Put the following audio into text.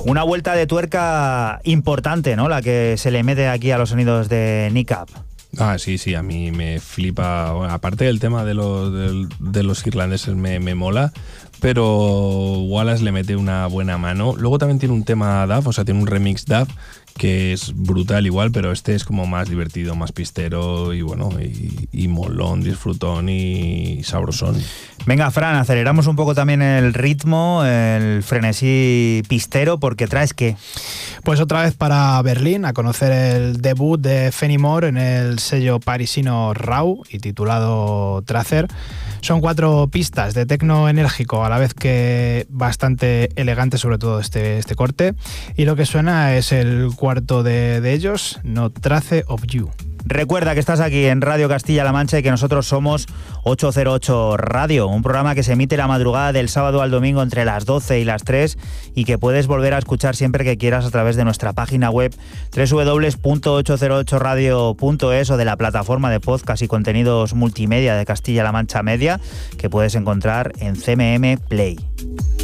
Una vuelta de tuerca importante, ¿no? La que se le mete aquí a los sonidos de Nick Cave. Ah, sí, a mí me flipa. Bueno, aparte del tema de los irlandeses me mola, pero Wallace le mete una buena mano. Luego también tiene un tema dub, o sea, tiene un remix dub que es brutal igual, pero este es como más divertido, más pistero y bueno, y molón, disfrutón y sabrosón. Venga, Fran, aceleramos un poco también el ritmo, el frenesí pistero, porque ¿traes qué? Pues otra vez para Berlín, a conocer el debut de Fenimore en el sello parisino Raw y titulado Tracer. Son 4 pistas de tecno enérgico, a la vez que bastante elegante, sobre todo este corte. Y lo que suena es el cuarto de ellos, No Trace of You. Recuerda que estás aquí en Radio Castilla-La Mancha y que nosotros somos 808 Radio, un programa que se emite la madrugada del sábado al domingo entre las 12 y las 3 y que puedes volver a escuchar siempre que quieras a través de nuestra página web www.808radio.es o de la plataforma de podcast y contenidos multimedia de Castilla-La Mancha Media que puedes encontrar en CMM Play.